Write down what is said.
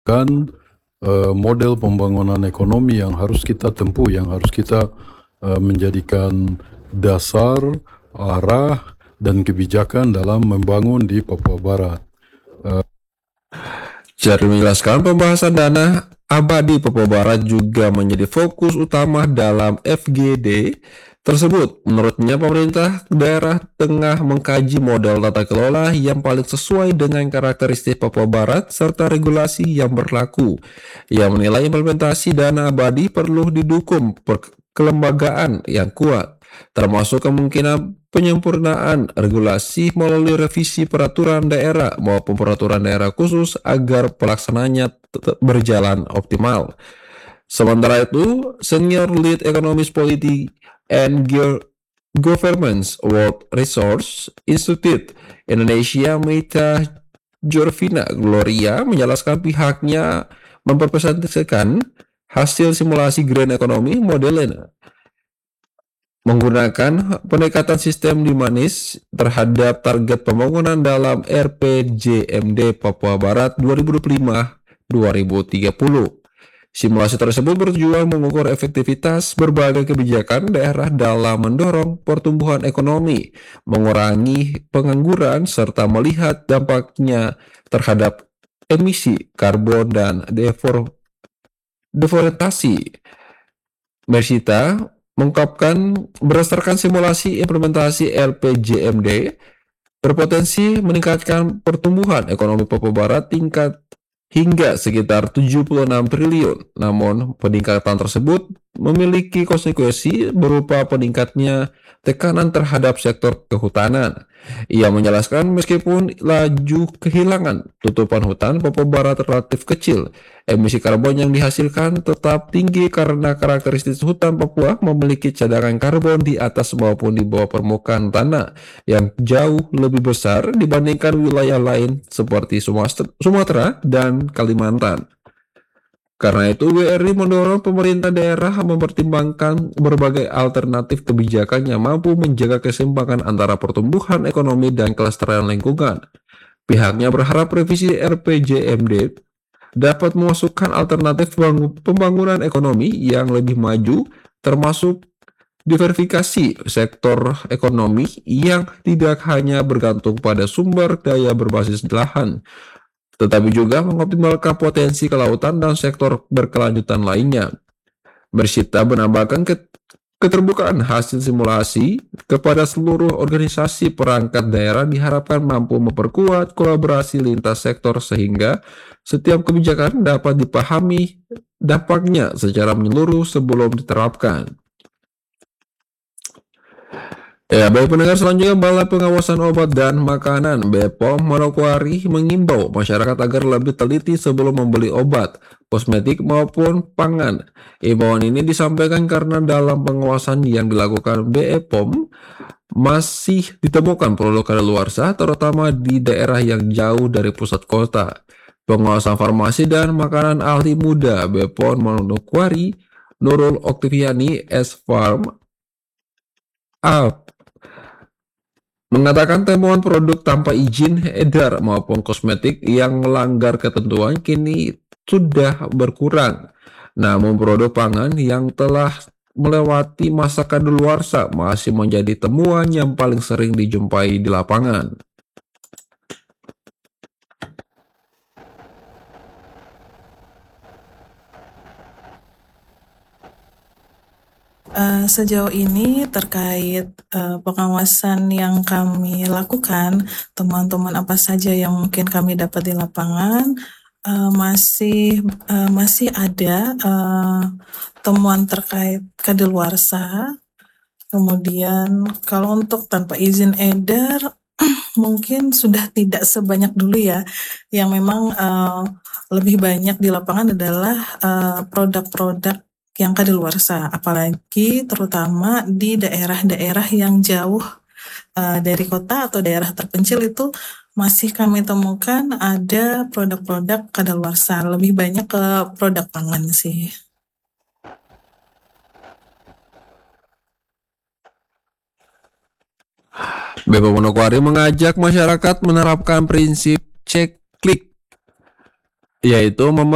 kan model pembangunan ekonomi yang harus kita tempuh, yang harus kita menjadikan dasar, arah, dan kebijakan dalam membangun di Papua Barat. Jadi menjelaskan pembahasan dana abadi Papua Barat juga menjadi fokus utama dalam FGD tersebut. Menurutnya pemerintah daerah tengah mengkaji model tata kelola yang paling sesuai dengan karakteristik Papua Barat serta regulasi yang berlaku. Ia menilai implementasi dana abadi perlu didukung kelembagaan yang kuat, termasuk kemungkinan penyempurnaan regulasi melalui revisi peraturan daerah maupun peraturan daerah khusus agar pelaksananya tetap berjalan optimal. Sementara itu, Senior Lead Economist Policy and Governance World Resource Institute Indonesia Meta Jorvina Gloria menjelaskan pihaknya mempresentasikan hasil simulasi Green Economy Modeling menggunakan pendekatan sistem dinamis terhadap target pembangunan dalam RPJMD Papua Barat 2025-2030. Simulasi tersebut bertujuan mengukur efektivitas berbagai kebijakan daerah dalam mendorong pertumbuhan ekonomi, mengurangi pengangguran, serta melihat dampaknya terhadap emisi karbon dan deforestasi. Mersita mengungkapkan berdasarkan simulasi implementasi LPJMD berpotensi meningkatkan pertumbuhan ekonomi Papua Barat tingkat hingga sekitar 76 triliun. Namun peningkatan tersebut memiliki konsekuensi berupa peningkatnya tekanan terhadap sektor kehutanan. Ia menjelaskan meskipun laju kehilangan tutupan hutan Papua Barat relatif kecil, emisi karbon yang dihasilkan tetap tinggi karena karakteristik hutan Papua memiliki cadangan karbon di atas maupun di bawah permukaan tanah yang jauh lebih besar dibandingkan wilayah lain seperti Sumatera dan Kalimantan. Karena itu, BRI mendorong pemerintah daerah mempertimbangkan berbagai alternatif kebijakan yang mampu menjaga keseimbangan antara pertumbuhan ekonomi dan kelestarian lingkungan. Pihaknya berharap revisi RPJMD dapat memasukkan alternatif pembangunan ekonomi yang lebih maju, termasuk diversifikasi sektor ekonomi yang tidak hanya bergantung pada sumber daya berbasis lahan, tetapi juga mengoptimalkan potensi kelautan dan sektor berkelanjutan lainnya. Bersita menambahkan keterbukaan hasil simulasi kepada seluruh organisasi perangkat daerah diharapkan mampu memperkuat kolaborasi lintas sektor sehingga setiap kebijakan dapat dipahami dampaknya secara menyeluruh sebelum diterapkan. Ya, baik pendengar, selanjutnya Balai Pengawasan Obat dan Makanan BPOM Manokwari mengimbau masyarakat agar lebih teliti sebelum membeli obat, kosmetik maupun pangan. Imbauan ini disampaikan karena dalam pengawasan yang dilakukan BPOM masih ditemukan produk kadaluarsa terutama di daerah yang jauh dari pusat kota. Pengawasan farmasi dan makanan ahli muda BPOM Manokwari Nurul Oktaviani S. Farm mengatakan temuan produk tanpa izin edar maupun kosmetik yang melanggar ketentuan kini sudah berkurang. Namun produk pangan yang telah melewati masa kadaluarsa masih menjadi temuan yang paling sering dijumpai di lapangan. Sejauh ini terkait pengawasan yang kami lakukan, teman-teman apa saja yang mungkin kami dapat di lapangan, masih ada temuan terkait kadaluarsa. Kemudian kalau untuk tanpa izin edar mungkin sudah tidak sebanyak dulu ya, yang memang lebih banyak di lapangan adalah produk-produk yang kadaluarsa, apalagi terutama di daerah-daerah yang jauh dari kota atau daerah terpencil itu masih kami temukan ada produk-produk kadaluarsa, lebih banyak ke produk pangan sih. BPOM Manokwari mengajak masyarakat menerapkan prinsip cek klik, yaitu